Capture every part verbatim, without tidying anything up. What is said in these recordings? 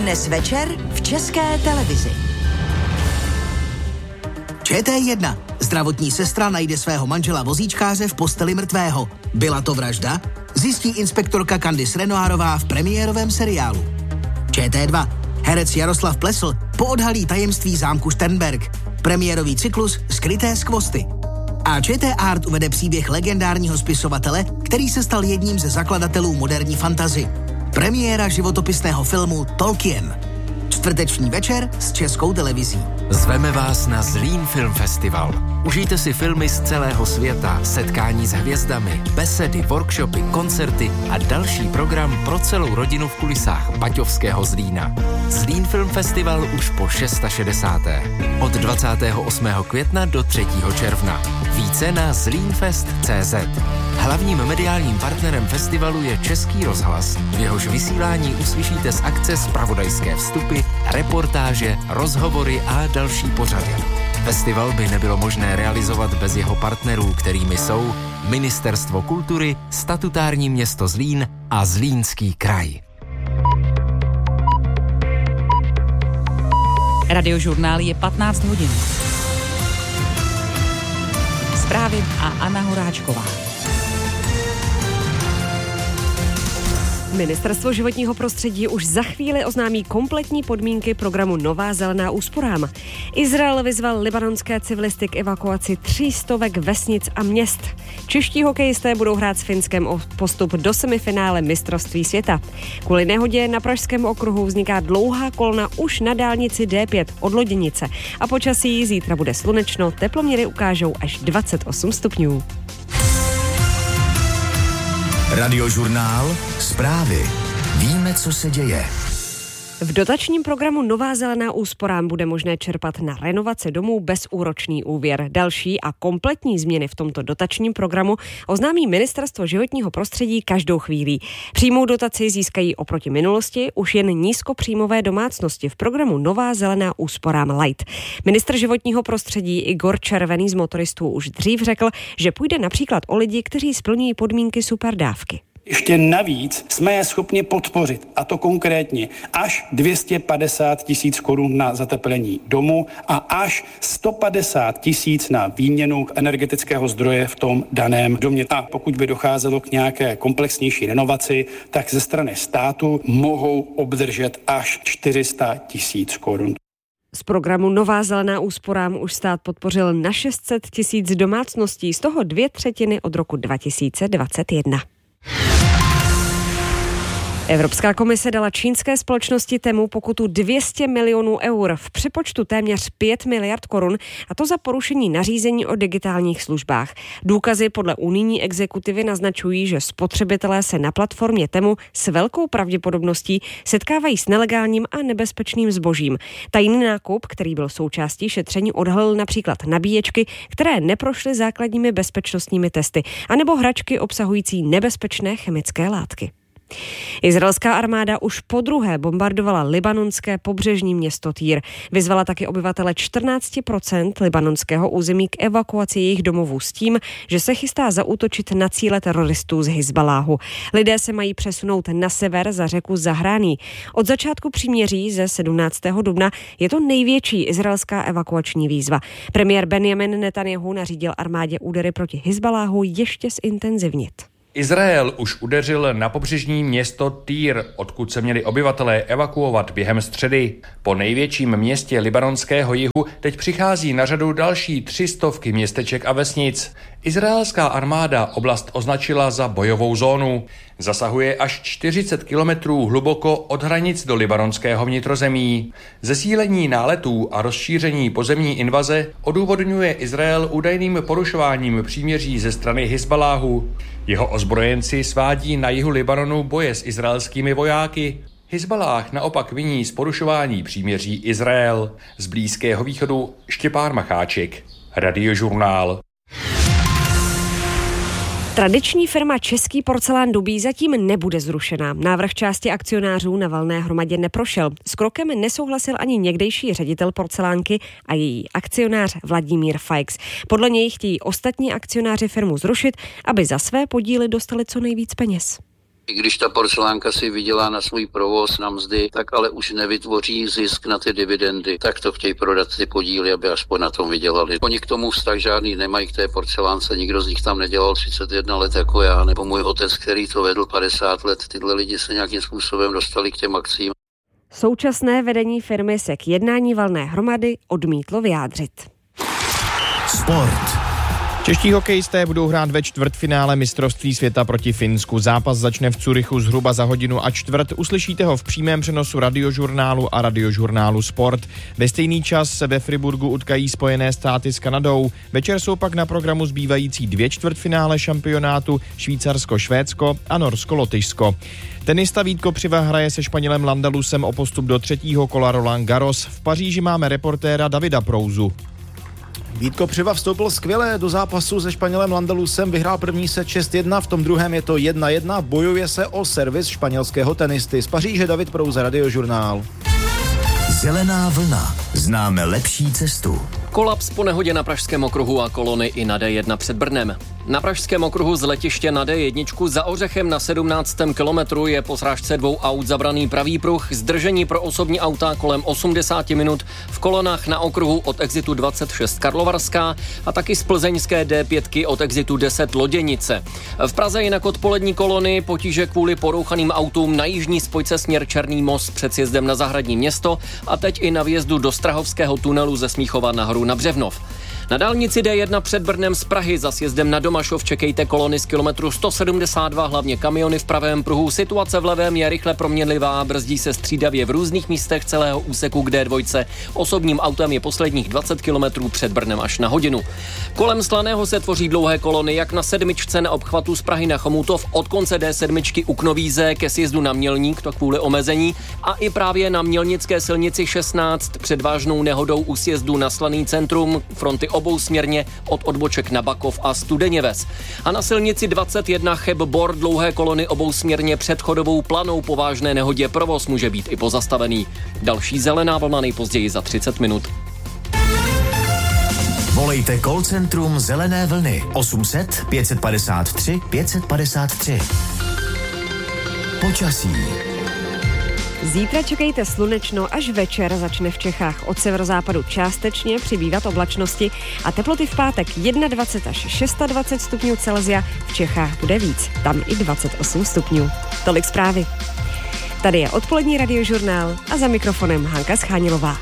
Dnes večer v České televizi. Č T jedna. Zdravotní sestra najde svého manžela vozíčkáře v posteli mrtvého. Byla to vražda? Zjistí inspektorka Candice Renoirová v premiérovém seriálu. Č T dva. Herec Jaroslav Plesl poodhalí tajemství zámku Šternberk. Premiérový cyklus Skryté skvosty. A Č T Art uvede příběh legendárního spisovatele, který se stal jedním ze zakladatelů moderní fantasy. Premiéra životopisného filmu Tolkien. Čtvrteční večer s Českou televizí. Zveme vás na Zlín Film Festival. Užijte si filmy z celého světa, setkání s hvězdami, besedy, workshopy, koncerty a další program pro celou rodinu v kulisách Baťovského Zlína. Zlín Film Festival už po šedesáté šesté Od dvacátého osmého května do třetího června. Více na zlínfest tečka cé zet. Hlavním mediálním partnerem festivalu je Český rozhlas. V jehož vysílání uslyšíte z akce zpravodajské vstupy, reportáže, rozhovory a další pořady. Festival by nebylo možné realizovat bez jeho partnerů, kterými jsou Ministerstvo kultury, statutární město Zlín a Zlínský kraj. Radiožurnál je patnáct hodin. Zprávy a Anna Horáčková. Ministerstvo životního prostředí už za chvíli oznámí kompletní podmínky programu Nová zelená úsporám. Izrael vyzval libanonské civilisty k evakuaci tří stovek vesnic a měst. Čeští hokejisté budou hrát s Finskem o postup do semifinále mistrovství světa. Kvůli nehodě na Pražském okruhu vzniká dlouhá kolona už na dálnici D pět od Loděnice. A počasí zítra bude slunečno, teploměry ukážou až dvacet osm stupňů. Radiožurnál, zprávy. Víme, co se děje. V dotačním programu Nová zelená úsporám bude možné čerpat na renovace domů bezúročný úvěr. Další a kompletní změny v tomto dotačním programu oznámí Ministerstvo životního prostředí každou chvíli. Přímou dotaci získají oproti minulosti už jen nízkopříjmové domácnosti v programu Nová zelená úsporám Light. Ministr životního prostředí Igor Červený z motoristů už dřív řekl, že půjde například o lidi, kteří splňují podmínky superdávky. Ještě navíc jsme je schopni podpořit, a to konkrétně až dvě stě padesát tisíc korun na zateplení domu a až sto padesát tisíc na výměnu energetického zdroje v tom daném domě. A pokud by docházelo k nějaké komplexnější renovaci, tak ze strany státu mohou obdržet až čtyři sta tisíc korun. Z programu Nová zelená úsporám už stát podpořil na šest set tisíc domácností, z toho dvě třetiny od roku dva tisíce dvacet jedna. Evropská komise dala čínské společnosti Temu pokutu dvě stě milionů eur, v přepočtu téměř pět miliard korun, a to za porušení nařízení o digitálních službách. Důkazy podle unijní exekutivy naznačují, že spotřebitelé se na platformě Temu s velkou pravděpodobností setkávají s nelegálním a nebezpečným zbožím. Tajný nákup, který byl součástí šetření, odhalil například nabíječky, které neprošly základními bezpečnostními testy, anebo hračky obsahující nebezpečné chemické látky. Izraelská armáda už podruhé bombardovala libanonské pobřežní město Týr. Vyzvala taky obyvatele čtrnáct procent libanonského území k evakuaci jejich domovů s tím, že se chystá zaútočit na cíle teroristů z Hizbaláhu. Lidé se mají přesunout na sever za řeku Zahrání. Od začátku příměří ze sedmnáctého dubna je to největší izraelská evakuační výzva. Premiér Benjamin Netanjahu nařídil armádě údery proti Hizbaláhu ještě zintenzivnit. Izrael už udeřil na pobřežní město Týr, odkud se měli obyvatelé evakuovat během středy. Po největším městě libanonského jihu teď přichází na řadu další tři stovky městeček a vesnic. Izraelská armáda oblast označila za bojovou zónu. Zasahuje až čtyřicet kilometrů hluboko od hranic do libanonského vnitrozemí. Zesílení náletů a rozšíření pozemní invaze odůvodňuje Izrael údajným porušováním příměří ze strany Hizbaláhu. Jeho ozbrojenci svádí na jihu Libanonu boje s izraelskými vojáky. Hizballáh naopak viní z porušování příměří Izrael. Z Blízkého východu Štěpán Macháček, Radiožurnál. Tradiční firma Český porcelán Dubí zatím nebude zrušena. Návrh části akcionářů na valné hromadě neprošel. S krokem nesouhlasil ani někdejší ředitel porcelánky a její akcionář Vladimír Fajks. Podle něj chtějí ostatní akcionáři firmu zrušit, aby za své podíly dostali co nejvíc peněz. I když ta porcelánka si vydělá na svůj provoz, na mzdy, tak ale už nevytvoří zisk na ty dividendy. Tak to chtějí prodat ty podíly, aby aspoň na tom vydělali. Oni k tomu vztah žádný nemají k té porcelánce, nikdo z nich tam nedělal třicet jedna let jako já, nebo můj otec, který to vedl padesát let. Tyhle lidi se nějakým způsobem dostali k těm akcím. Současné vedení firmy se k jednání valné hromady odmítlo vyjádřit. Sport. Čeští hokejisté budou hrát ve čtvrtfinále mistrovství světa proti Finsku. Zápas začne v Curychu zhruba za hodinu a čtvrt. Uslyšíte ho v přímém přenosu Radiožurnálu a Radiožurnálu Sport. Ve stejný čas se ve Friburgu utkají Spojené státy s Kanadou. Večer jsou pak na programu zbývající dvě čtvrtfinále šampionátu Švýcarsko-Švédsko a Norsko-Lotyšsko. Tenista Vítko Přiva hraje se Španělem Landalusem o postup do třetího kola Roland Garros. V Paříži máme reportéra Davida Prouzu. Vítko Přiva vstoupil skvěle do zápasu se Španělem Landalusem, vyhrál první set šest jedna, v tom druhém je to jedna jedna, bojuje se o servis španělského tenisty. Z Paříže David Prouza, Radiožurnál. Zelená vlna. Známe lepší cestu. Kolaps po nehodě na pražském okruhu a kolony i na D jedna před Brnem. Na pražském okruhu z letiště na D jedna za Ořechem na sedmnáctém kilometru je po srážce dvou aut zabraný pravý pruh, zdržení pro osobní auta kolem osmdesát minut v kolonách na okruhu od exitu dvacet šest Karlovarská a taky z plzeňské D pět od exitu deset Loděnice. V Praze jinak odpolední kolony potíže kvůli porouchaným autům na jižní spojce směr Černý most před sjezdem na Zahradní Město a teď i na vjezdu do Strahovského tunelu ze Smíchova nahoru na Břevnov. Na dálnici D jedna před Brnem z Prahy za sjezdem na Domašov čekejte kolony z kilometru sto sedmdesát dva, hlavně kamiony v pravém pruhu. Situace v levém je rychle proměnlivá, brzdí se střídavě v různých místech celého úseku k D dva. Osobním autem je posledních dvacet kilometrů před Brnem až na hodinu. Kolem Slaného se tvoří dlouhé kolony jak na sedmičce na obchvatu z Prahy na Chomutov od konce D sedm u Knovíze ke sjezdu na Mělník, to kvůli omezení, a i právě na Mělnické silnici šestnáct před vážnou nehodou u sjezdu na Slaný centrum, fronty obousměrně od odboček na Bakov a Studeněves. A na silnici dvacet jedna Cheb-Bor dlouhé kolony obousměrně před chodovou Planou po vážné nehodě, provoz může být i pozastavený. Další zelená vlna nejpozději za třicet minut. Volejte call centrum Zelené vlny osm set pět padesát tři pět padesát tři. Počasí. Zítra čekejte slunečno, až večer začne v Čechách od severozápadu částečně přibývat oblačnosti a teploty v pátek dvacet jedna až dvacet šest stupňů Celsia, v Čechách bude víc, tam i dvacet osm stupňů. Tolik zprávy. Tady je odpolední Radiožurnál a za mikrofonem Hanka Schánilová.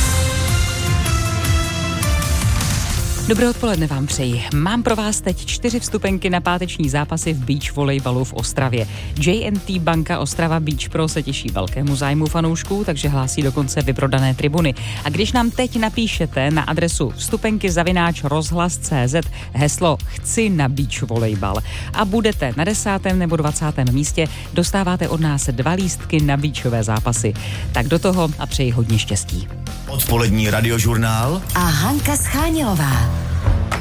Dobré odpoledne vám přeji. Mám pro vás teď čtyři vstupenky na páteční zápasy v beach volejbalu v Ostravě. J and T Banka Ostrava Beach Pro se těší velkému zájmu fanoušků, takže hlásí dokonce vyprodané tribuny. A když nám teď napíšete na adresu vstupenky zavináč rozhlas tečka cé zet heslo chci na beach volejbal a budete na desátém nebo dvacátém místě, dostáváte od nás dva lístky na beachové zápasy. Tak do toho a přeji hodně štěstí. Odpolední Radiožurnál a Hanka Schánilová.